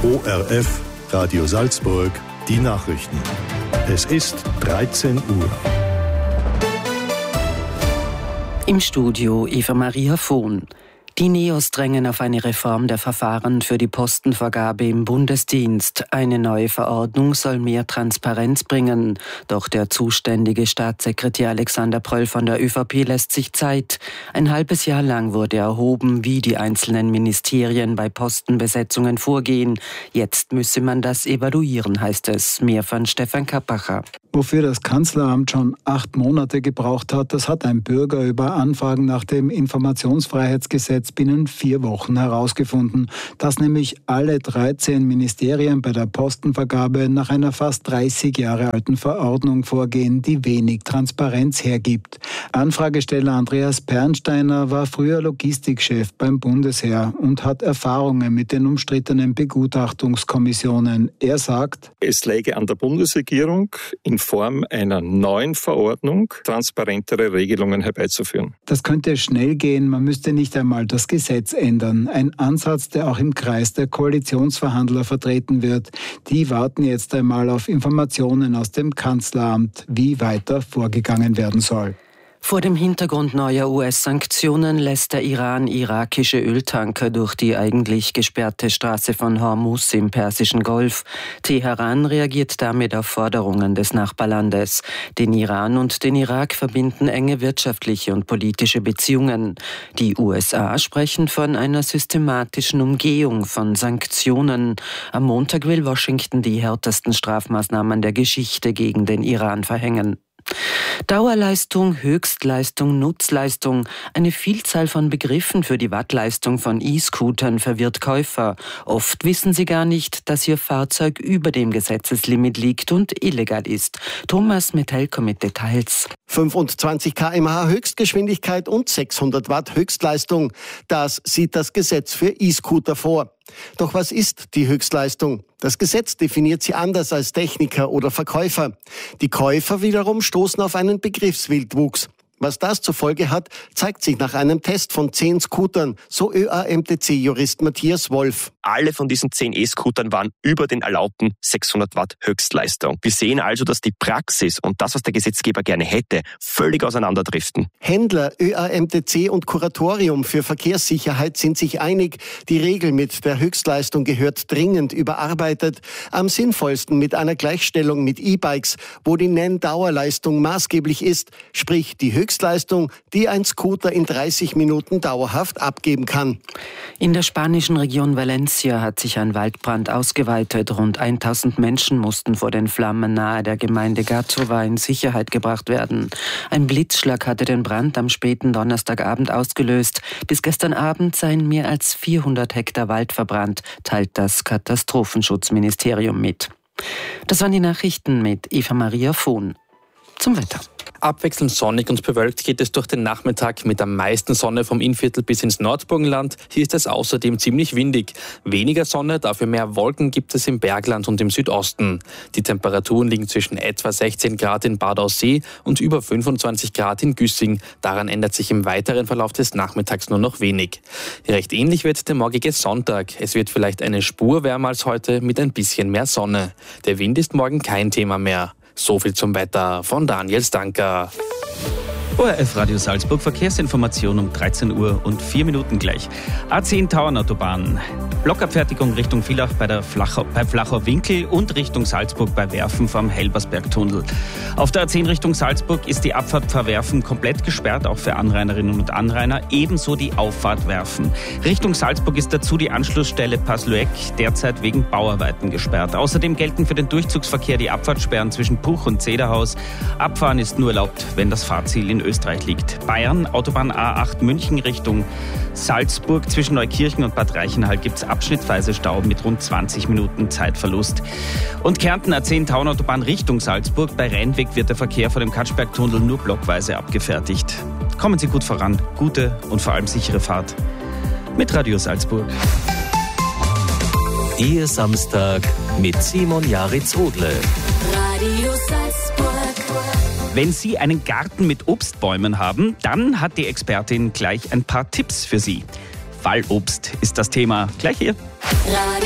ORF Radio Salzburg, die Nachrichten. Es ist 13 Uhr. Im Studio Eva Maria Vohn. Die Neos drängen auf eine Reform der Verfahren für die Postenvergabe im Bundesdienst. Eine neue Verordnung soll mehr Transparenz bringen. Doch der zuständige Staatssekretär Alexander Pröll von der ÖVP lässt sich Zeit. Ein halbes Jahr lang wurde erhoben, wie die einzelnen Ministerien bei Postenbesetzungen vorgehen. Jetzt müsse man das evaluieren, heißt es. Mehr von Stefan Kappacher. Wofür das Kanzleramt schon 8 Monate gebraucht hat, das hat ein Bürger über Anfragen nach dem Informationsfreiheitsgesetz binnen 4 Wochen herausgefunden, dass nämlich alle 13 Ministerien bei der Postenvergabe nach einer fast 30 Jahre alten Verordnung vorgehen, die wenig Transparenz hergibt. Anfragesteller Andreas Pernsteiner war früher Logistikchef beim Bundesheer und hat Erfahrungen mit den umstrittenen Begutachtungskommissionen. Er sagt: Es läge an der Bundesregierung, in Form einer neuen Verordnung transparentere Regelungen herbeizuführen. Das könnte schnell gehen, man müsste nicht einmal das Gesetz ändern. Ein Ansatz, der auch im Kreis der Koalitionsverhandler vertreten wird. Die warten jetzt einmal auf Informationen aus dem Kanzleramt, wie weiter vorgegangen werden soll. Vor dem Hintergrund neuer US-Sanktionen lässt der Iran irakische Öltanker durch die eigentlich gesperrte Straße von Hormuz im Persischen Golf. Teheran reagiert damit auf Forderungen des Nachbarlandes. Den Iran und den Irak verbinden enge wirtschaftliche und politische Beziehungen. Die USA sprechen von einer systematischen Umgehung von Sanktionen. Am Montag will Washington die härtesten Strafmaßnahmen der Geschichte gegen den Iran verhängen. Dauerleistung, Höchstleistung, Nutzleistung. Eine Vielzahl von Begriffen für die Wattleistung von E-Scootern verwirrt Käufer. Oft wissen sie gar nicht, dass ihr Fahrzeug über dem Gesetzeslimit liegt und illegal ist. Thomas Metelko mit Details. 25 km/h Höchstgeschwindigkeit und 600 Watt Höchstleistung. Das sieht das Gesetz für E-Scooter vor. Doch was ist die Höchstleistung? Das Gesetz definiert sie anders als Techniker oder Verkäufer. Die Käufer wiederum stoßen auf einen Begriffswildwuchs. Was das zur Folge hat, zeigt sich nach einem Test von 10 Scootern, so ÖAMTC-Jurist Matthias Wolf. Alle von diesen 10 E-Scootern waren über den erlaubten 600 Watt Höchstleistung. Wir sehen also, dass die Praxis und das, was der Gesetzgeber gerne hätte, völlig auseinanderdriften. Händler, ÖAMTC und Kuratorium für Verkehrssicherheit sind sich einig, die Regel mit der Höchstleistung gehört dringend überarbeitet. Am sinnvollsten mit einer Gleichstellung mit E-Bikes, wo die Nenndauerleistung maßgeblich ist, sprich die Höchstleistung, die ein Scooter in 30 Minuten dauerhaft abgeben kann. In der spanischen Region Valencia hat sich ein Waldbrand ausgeweitet. Rund 1000 Menschen mussten vor den Flammen nahe der Gemeinde Gàtova in Sicherheit gebracht werden. Ein Blitzschlag hatte den Brand am späten Donnerstagabend ausgelöst. Bis gestern Abend seien mehr als 400 Hektar Wald verbrannt, teilt das Katastrophenschutzministerium mit. Das waren die Nachrichten mit Eva Maria Vohn. Zum Wetter. Abwechselnd sonnig und bewölkt geht es durch den Nachmittag mit am meisten Sonne vom Innviertel bis ins Nordburgenland. Hier ist es außerdem ziemlich windig. Weniger Sonne, dafür mehr Wolken gibt es im Bergland und im Südosten. Die Temperaturen liegen zwischen etwa 16 Grad in Bad Aussee und über 25 Grad in Güssing. Daran ändert sich im weiteren Verlauf des Nachmittags nur noch wenig. Recht ähnlich wird der morgige Sonntag. Es wird vielleicht eine Spur wärmer als heute mit ein bisschen mehr Sonne. Der Wind ist morgen kein Thema mehr. So viel zum Wetter von Daniel Stanker. ORF Radio Salzburg, Verkehrsinformation um 13 Uhr und 4 Minuten gleich. A10 Tauernautobahn. Blockabfertigung Richtung Villach bei Flachau Winkel und Richtung Salzburg bei Werfen vom Helbersbergtunnel. Auf der A10 Richtung Salzburg ist die Abfahrt vor Werfen komplett gesperrt, auch für Anrainerinnen und Anrainer, ebenso die Auffahrt Werfen. Richtung Salzburg ist dazu die Anschlussstelle Paslueck derzeit wegen Bauarbeiten gesperrt. Außerdem gelten für den Durchzugsverkehr die Abfahrtssperren zwischen Puch und Zederhaus. Abfahren ist nur erlaubt, wenn das Fahrziel in Österreich liegt. Bayern, Autobahn A8 München Richtung Salzburg zwischen Neukirchen und Bad Reichenhall gibt es abschnittweise Stau mit rund 20 Minuten Zeitverlust. Und Kärnten A10 Tauernautobahn Richtung Salzburg. Bei Rheinweg wird der Verkehr vor dem Katschbergtunnel nur blockweise abgefertigt. Kommen Sie gut voran, gute und vor allem sichere Fahrt mit Radio Salzburg. Ihr Samstag mit Simon Jaritz-Rodle. Radio Salzburg. Wenn Sie einen Garten mit Obstbäumen haben, dann hat die Expertin gleich ein paar Tipps für Sie. Fallobst ist das Thema. Gleich hier. Radio